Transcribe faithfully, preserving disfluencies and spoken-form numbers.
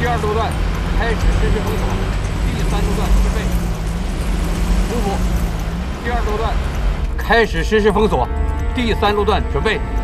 第二路段开始实施封锁，第三路段准备。重复，第二路段开始实施封锁，第三路段准备。